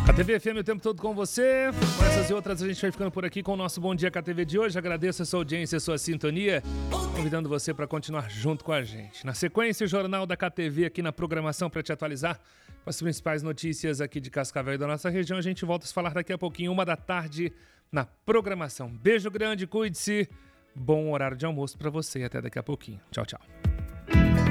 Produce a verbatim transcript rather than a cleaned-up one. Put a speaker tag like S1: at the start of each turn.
S1: K T V F M o tempo todo com você. Com essas e outras a gente vai ficando por aqui com o nosso Bom Dia K T V de hoje. Agradeço a sua audiência, a sua sintonia, convidando você para continuar junto com a gente. Na sequência, o Jornal da K T V aqui na programação para te atualizar com as principais notícias aqui de Cascavel e da nossa região. A gente volta a se falar daqui a pouquinho, uma da tarde, na programação. Beijo grande, cuide-se. Bom horário de almoço para você e até daqui a pouquinho. Tchau, tchau.